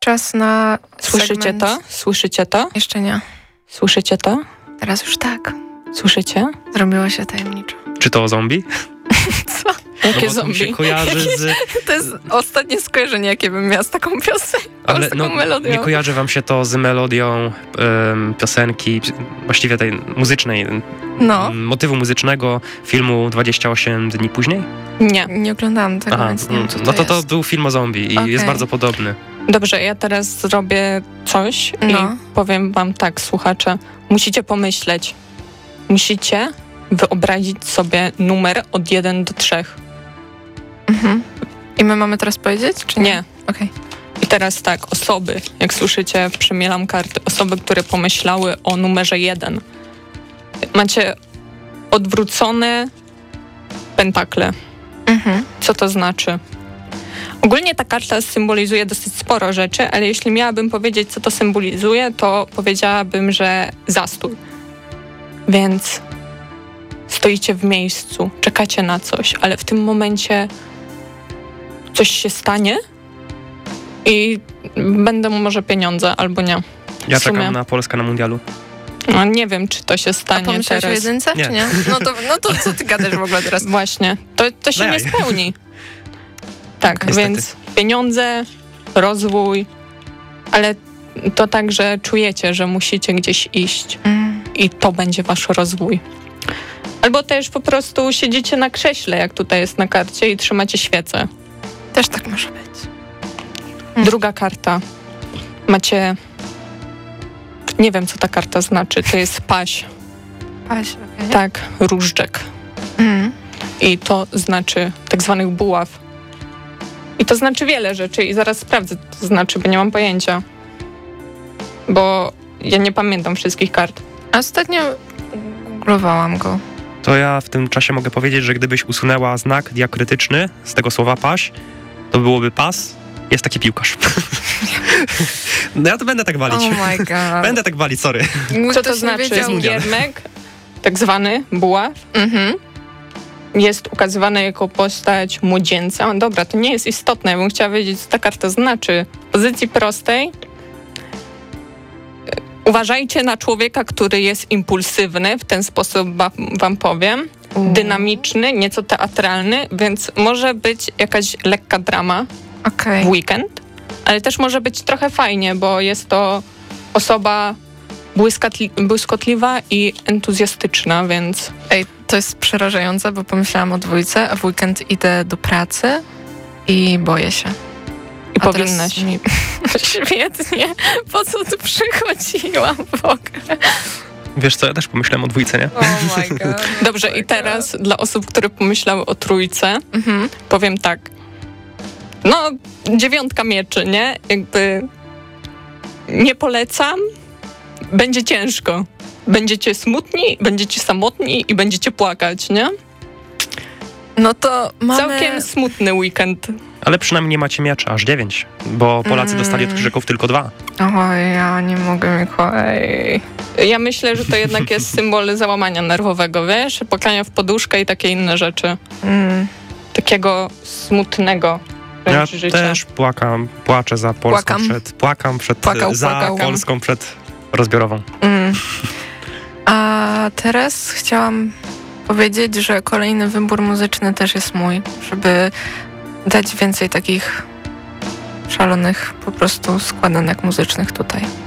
czas na Słyszycie segment... to? Słyszycie to? Jeszcze nie. Słyszycie to? Teraz już tak. Słyszycie? Zrobiło się tajemniczo. Czy to o zombie? Co? Jakie No bo to mi się zombie? kojarzy z... To jest ostatnie skojarzenie, jakie bym miała z taką piosenką, Ale z taką no, melodią. nie kojarzy wam się to z melodią piosenki, właściwie tej muzycznej, No. motywu muzycznego filmu 28 dni później? Nie. Nie oglądałam tego, więc nie wiem, co no to jest. był film o zombie i Okej. jest bardzo podobny. Dobrze, ja teraz zrobię coś No. i powiem wam tak, słuchacze. Musicie pomyśleć. Musicie wyobrazić sobie numer od 1 do 3. Mhm. I my mamy teraz powiedzieć, czy nie? Nie. Okej. I teraz tak, osoby, jak słyszycie, przemielam karty, osoby, które pomyślały o numerze 1. Macie odwrócone pentakle. Mhm. Co to znaczy? Ogólnie ta karta symbolizuje dosyć sporo rzeczy, ale jeśli miałabym powiedzieć, co to symbolizuje, to powiedziałabym, że zastój. Więc stoicie w miejscu, czekacie na coś, ale w tym momencie coś się stanie i będą może pieniądze albo nie. Ja W sumie. czekam na Polskę na mundialu. No, nie wiem, czy to się A stanie pomyślałeś o teraz. jedynce, Nie. czy nie? No to co ty gadasz w ogóle teraz? Właśnie. To się No nie ja. spełni. Tak, Niestety. więc pieniądze, rozwój, ale to tak, że czujecie, że musicie gdzieś iść i to będzie wasz rozwój. Albo też po prostu siedzicie na krześle, jak tutaj jest na karcie i trzymacie świecę. Też tak może być. Druga karta. Macie... Nie wiem, co ta karta znaczy. To jest paź. Paź, okej. Tak, różdżek. I to znaczy tak zwanych buław. I to znaczy wiele rzeczy i zaraz sprawdzę, co to znaczy, bo nie mam pojęcia. Bo ja nie pamiętam wszystkich kart. Ostatnio googlowałam go. To ja w tym czasie mogę powiedzieć, że gdybyś usunęła znak diakrytyczny z tego słowa paś, to byłoby pas. Jest taki piłkarz. No ja to będę tak walić. Oh my god. Będę tak walić, sorry. Co to Ktoś nie znaczy? wiedział. Giermek, tak zwany buław, Mhm. jest ukazywany jako postać młodzieńca. Dobra, to nie jest istotne. Ja bym chciała wiedzieć, co ta karta znaczy. W pozycji prostej uważajcie na człowieka, który jest impulsywny, w ten sposób wam powiem. Dynamiczny, nieco teatralny, więc może być jakaś lekka drama Okej. w weekend, ale też może być trochę fajnie, bo jest to osoba błyskotliwa i entuzjastyczna, więc Ej, to jest przerażające, bo pomyślałam o dwójce, a w weekend idę do pracy i boję się. i A teraz powinnaś. Świetnie. Po co tu przychodziłam w ogóle? Wiesz co, ja też pomyślałem o dwójce, nie? Oh my god. Dobrze, i teraz dla osób, które pomyślały o trójce, Mhm. powiem tak. No, 9 mieczy, nie? Jakby nie polecam. Będzie ciężko. Będziecie smutni, będziecie samotni i będziecie płakać, nie? No to mamy... Całkiem smutny weekend. Ale przynajmniej nie macie miecza, aż 9, bo Polacy dostali od Krzyżaków tylko 2. Oj, ja nie mogę, Mikołaj. Ja myślę, że to jednak jest symbol załamania nerwowego, wiesz? Płakania w poduszkę i takie inne rzeczy. Takiego smutnego Ja wręcz życia. też płaczę za Polską Płakam. za Płakał. Polską przed rozbiorową. A teraz chciałam powiedzieć, że kolejny wybór muzyczny też jest mój, żeby dać więcej takich szalonych po prostu składanek muzycznych tutaj.